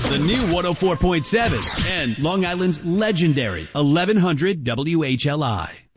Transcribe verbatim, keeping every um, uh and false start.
the new one oh four point seven, and Long Island's legendary eleven hundred W H L I.